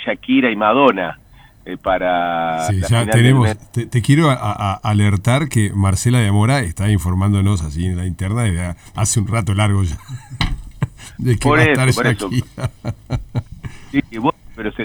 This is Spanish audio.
Shakira y Madonna para Sí, la ya final tenemos. del mes. Te quiero alertar que Marcela de Mora está informándonos así en la interna desde hace un rato largo ya de que va a estar Por eso. Shakira. Sí, bueno, pero